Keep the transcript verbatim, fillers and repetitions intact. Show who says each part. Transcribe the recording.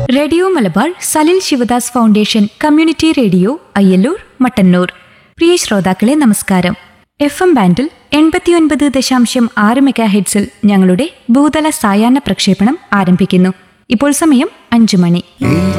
Speaker 1: Radio Malabar Salil Sivadas foundation community radio Ayyallur Mattannur. പ്രിയ ശ്രോതാക്കളെ നമസ്കാരം. F M ബാൻഡിൽ എൺപത്തിയൊൻപത് ദശാംശം ആറ് മെഗാ ഹെഡ്സിൽ ഞങ്ങളുടെ ഭൂതല സായാഹ്ന പ്രക്ഷേപണം ആരംഭിക്കുന്നു. ഇപ്പോൾ സമയം അഞ്ചു മണി.